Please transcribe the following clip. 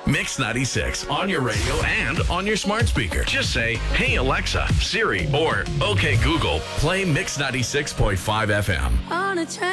Mix 96 on your radio and on your smart speaker. Just say, "Hey Alexa, Siri," or "Okay Google, play Mix 96.5 FM." On a train.